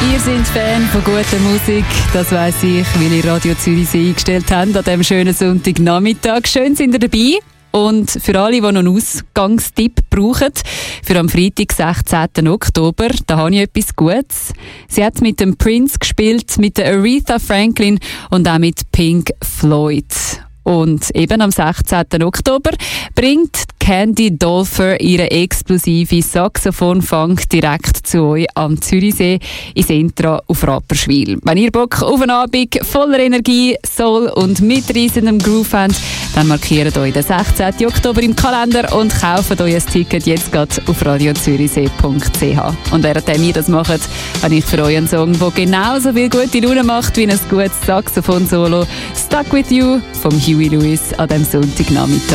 Ihr seid Fan von guter Musik, das weiss ich, weil ihr Radio Zürichsee eingestellt habt an diesem schönen Sonntagnachmittag. Schön sind ihr dabei. Und für alle, die noch einen Ausgangstipp brauchen, für am Freitag, 16. Oktober, da habe ich etwas Gutes. Sie hat mit dem Prince gespielt, mit der Aretha Franklin und auch mit Pink Floyd. Und eben am 16. Oktober bringt Candy Dolfer ihre explosive Saxophon-Funk direkt zu euch am Zürichsee ins Intra auf Rapperswil. Wenn ihr Bock auf einen Abend voller Energie, Soul und mitreissendem Groove habt, dann markiert euch den 16. Oktober im Kalender und kauft euch ein Ticket jetzt gerade auf radiozürichsee.ch. Und während ihr das macht, habe ich für euch einen Song, der genauso viel gute Laune macht wie ein gutes Saxophon-Solo. Stuck With You vom Huey Lewis an diesem Sonntagnachmittag.